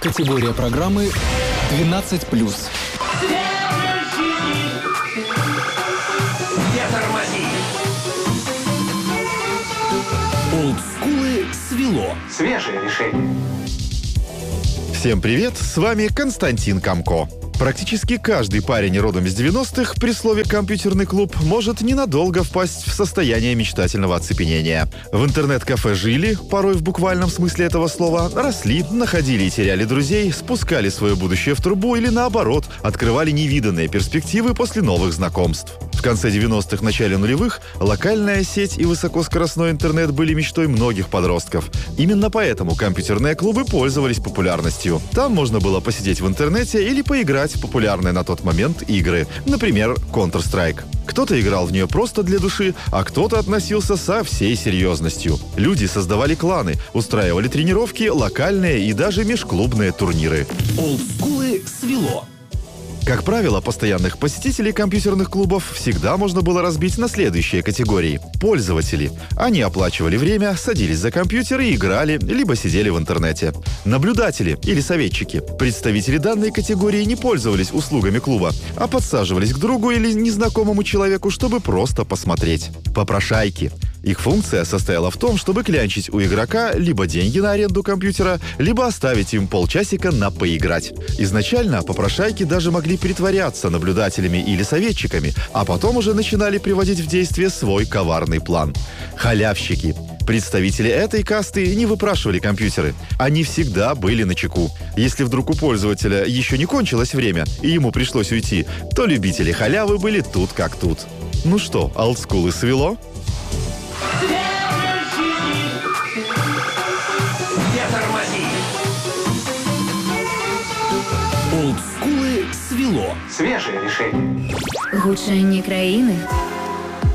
Категория программы 12+. Олдскулы свело. Свежее решение. Всем привет, с вами Константин Камко. Практически каждый парень родом из 90-х при слове «компьютерный клуб» может ненадолго впасть в состояние мечтательного оцепенения. В интернет-кафе жили, порой в буквальном смысле этого слова, росли, находили и теряли друзей, спускали свое будущее в трубу или, наоборот, открывали невиданные перспективы после новых знакомств. В конце 90-х, начале нулевых локальная сеть и высокоскоростной интернет были мечтой многих подростков. Именно поэтому компьютерные клубы пользовались популярностью. Там можно было посидеть в интернете или поиграть в популярные на тот момент игры, например, Counter-Strike. Кто-то играл в нее просто для души, а кто-то относился со всей серьезностью. Люди создавали кланы, устраивали тренировки, локальные и даже межклубные турниры. Олдскулы свело. Как правило, постоянных посетителей компьютерных клубов всегда можно было разбить на следующие категории. Пользователи. Они оплачивали время, садились за компьютер и играли, либо сидели в интернете. Наблюдатели или советчики. Представители данной категории не пользовались услугами клуба, а подсаживались к другу или незнакомому человеку, чтобы просто посмотреть. Попрошайки. Их функция состояла в том, чтобы клянчить у игрока либо деньги на аренду компьютера, либо оставить им полчасика на поиграть. Изначально попрошайки даже могли притворяться наблюдателями или советчиками, а потом уже начинали приводить в действие свой коварный план. Халявщики. Представители этой касты не выпрашивали компьютеры. Они всегда были начеку. Если вдруг у пользователя еще не кончилось время и ему пришлось уйти, то любители халявы были тут как тут. Ну что, олдскулы свело? Олдскулы свело. Свежее решение. Гучання країни